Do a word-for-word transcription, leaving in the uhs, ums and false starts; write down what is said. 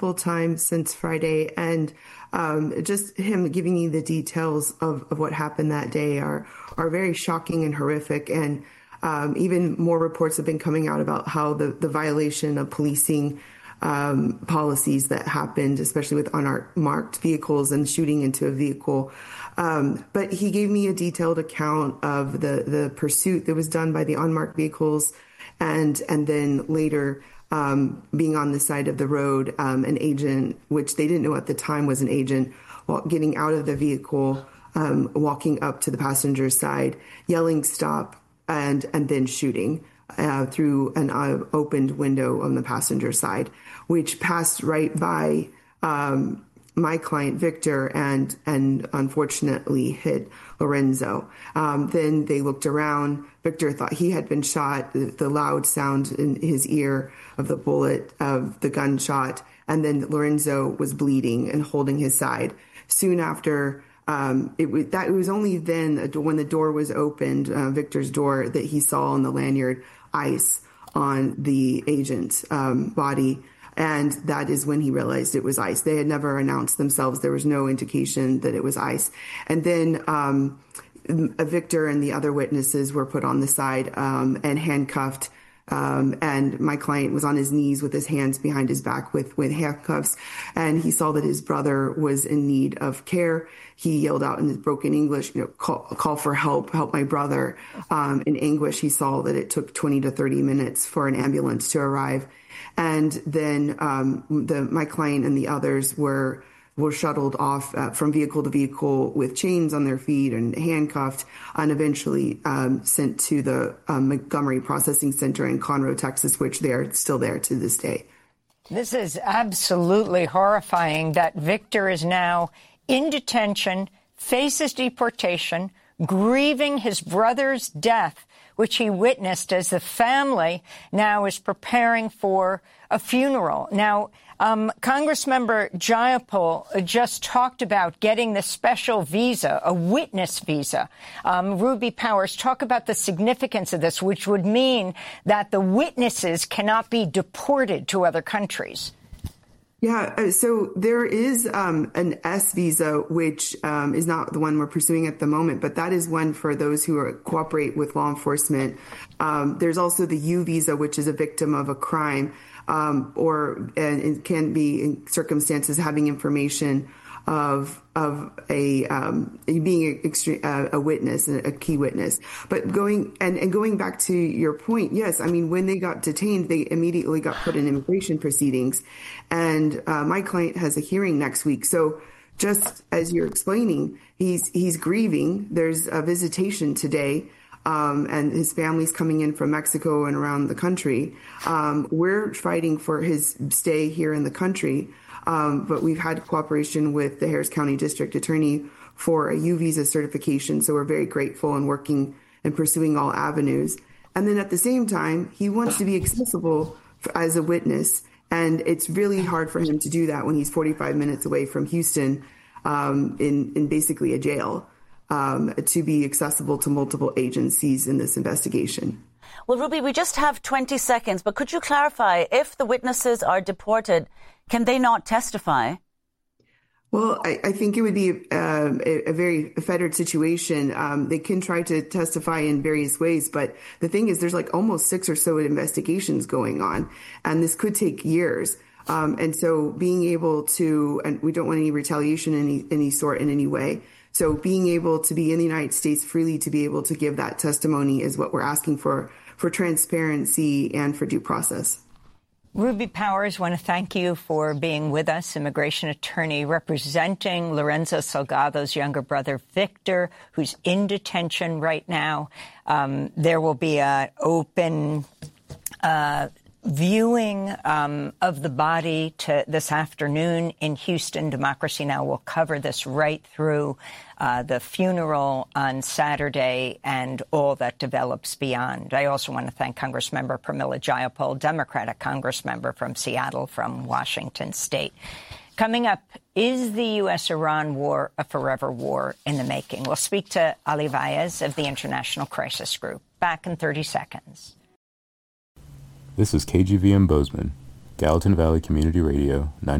multiple times since Friday, and um, just him giving me the details of, of what happened that day are are very shocking and horrific. And um, even more reports have been coming out about how the, the violation of policing um, policies that happened, especially with unmarked vehicles and shooting into a vehicle. Um, but he gave me a detailed account of the, the pursuit that was done by the unmarked vehicles, and and then later um, being on the side of the road, um, an agent, which they didn't know at the time was an agent, while getting out of the vehicle, um, walking up to the passenger's side, yelling stop, and and then shooting uh, through an uh, opened window on the passenger side, which passed right by um, my client Victor and and unfortunately hit Lorenzo. Um, then they looked around. Victor thought he had been shot, the, the loud sound in his ear of the bullet, of the gunshot, and then Lorenzo was bleeding and holding his side. Soon after, um, it was that it was only then when the door was opened, uh, Victor's door, that he saw on the lanyard ice on the agent's um, body. And that is when he realized it was ICE. They had never announced themselves. There was no indication that it was ICE. And then um, Victor and the other witnesses were put on the side um, and handcuffed. Um, and my client was on his knees with his hands behind his back with, with handcuffs. And he saw that his brother was in need of care. He yelled out in his broken English, you know, call, call for help, help my brother. Um, in anguish, he saw that it took twenty to thirty minutes for an ambulance to arrive. And then um, the, my client and the others were were shuttled off uh, from vehicle to vehicle with chains on their feet and handcuffed, and eventually um, sent to the um, Montgomery Processing Center in Conroe, Texas, which they're still there to this day. This is absolutely horrifying that Victor is now in detention, faces deportation, grieving his brother's death, which he witnessed as the family now is preparing for a funeral. Now, um, Congressmember Jayapal just talked about getting the special visa, a witness visa. Um, Ruby Powers, talk about the significance of this, which would mean that the witnesses cannot be deported to other countries. Yeah, so there is um, an S visa, which um, is not the one we're pursuing at the moment, but that is one for those who are, cooperate with law enforcement. Um, there's also the U visa, which is a victim of a crime, um, or and it can be in circumstances having information of of a um, being a, uh, a witness, a key witness. But going and, and going back to your point, yes, I mean, when they got detained, they immediately got put in immigration proceedings, and uh, my client has a hearing next week. So just as you're explaining, he's he's grieving. There's a visitation today. Um, and his family's coming in from Mexico and around the country. Um, we're fighting for his stay here in the country. Um, but we've had cooperation with the Harris County District Attorney for a U visa certification. So we're very grateful and working and pursuing all avenues. And then at the same time, he wants to be accessible as a witness. And it's really hard for him to do that when he's forty-five minutes away from Houston, um, in, in basically a jail, um, to be accessible to multiple agencies in this investigation. Well, Ruby, we just have twenty seconds, but could you clarify, if the witnesses are deported, can they not testify? Well, I, I think it would be uh, a, a very fettered situation. Um, they can try to testify in various ways, but the thing is, there's like almost six or so investigations going on, and this could take years. Um, and so being able to, and we don't want any retaliation in any, any sort in any way. So being able to be in the United States freely to be able to give that testimony is what we're asking for, for transparency and for due process. Ruby Powers, want to thank you for being with us, immigration attorney representing Lorenzo Salgado's younger brother, Victor, who's in detention right now. Um, there will be an open uh, viewing um, of the body to this afternoon in Houston. Democracy Now! Will cover this right through uh, the funeral on Saturday and all that develops beyond. I also want to thank Congressmember Pramila Jayapal, Democratic Congressmember from Seattle, from Washington State. Coming up, is the U S Iran war a forever war in the making? We'll speak to Ali Vaez of the International Crisis Group. Back in thirty seconds. This is K G V M Bozeman, Gallatin Valley Community Radio,